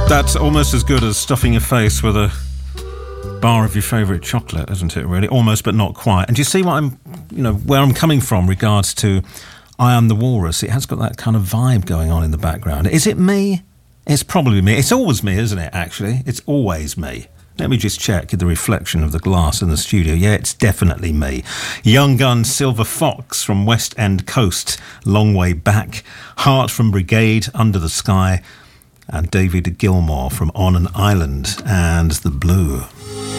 That's almost as good as stuffing your face with a bar of your favourite chocolate, isn't it, really? Almost, but not quite. And do you see what where I'm coming from regards to I Am the Walrus? It has got that kind of vibe going on in the background. Is it me? It's probably me. It's always me, isn't it, actually? It's always me. Let me just check the reflection of the glass in the studio. Yeah, it's definitely me. Young Gun, Silver Fox from West End Coast, Long Way Back. Heart from Brigade, Under the Sky. And David Gilmour from On an Island and The Blue.